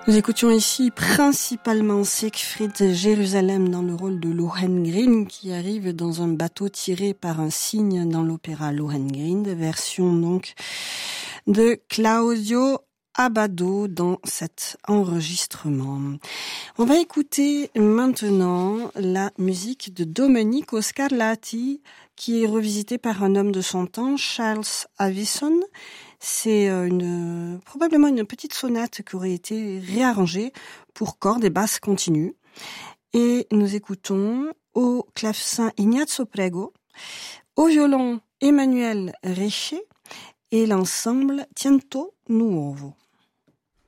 Nous écoutions ici principalement Siegfried Jérusalem dans le rôle de Lohengrin qui arrive dans un bateau tiré par un cygne dans l'opéra Lohengrin, version donc de Claudio Abbado dans cet enregistrement. On va écouter maintenant la musique de Domenico Scarlatti qui est revisitée par un homme de son temps, Charles Avison. C'est probablement une petite sonate qui aurait été réarrangée pour cordes et basses continues. Et nous écoutons au clavecin Ignazio Prego, au violon Emmanuel Reche et l'ensemble Tiento Nuovo.